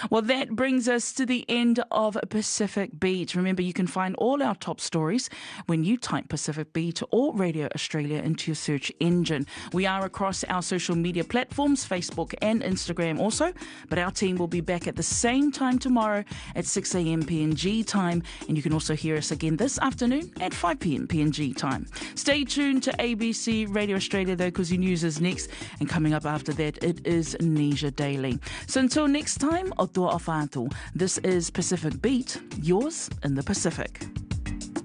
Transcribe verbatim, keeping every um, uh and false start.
Well, that brings us to the end of Pacific Beat. Remember, you can find all our top stories when you type Pacific Beat or Radio Australia into your search engine. We are across our social media platforms, Facebook and Instagram also, but our team will be back at the same time tomorrow at six a.m. P N G time, and you can also hear us again this afternoon at five p.m. P N G time. Stay tuned to A B C Radio Australia, though, because your news is next, and coming up after that, it is Nesia Daily. So until next time, o toa o whātua. This is Pacific Beat, yours in the Pacific.